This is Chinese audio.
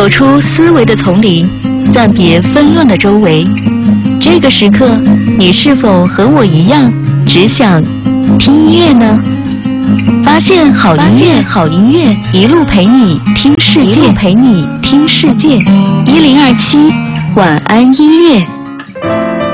走出思维的丛林，暂别纷乱的周围。这个时刻，你是否和我一样，只想听音乐呢？发现好音乐，一路陪你听世界，1027晚安音乐。